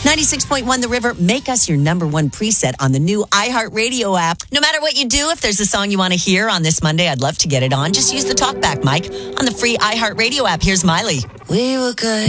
96.1 The River, make us your number one preset on the new iHeartRadio app. No matter what you do, if there's a song you want to hear on this Monday, I'd love to get it on. Just use the talkback mic on the free iHeartRadio app. Here's Miley. We were good.